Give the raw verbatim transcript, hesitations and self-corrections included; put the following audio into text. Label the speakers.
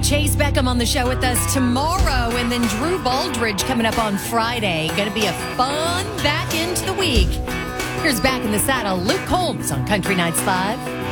Speaker 1: Chase Beckham on the show with us tomorrow, and then Drew Baldridge coming up on Friday. Going to be a fun back into the week. Here's Back in the Saddle, Luke Combs on Country Nights Live.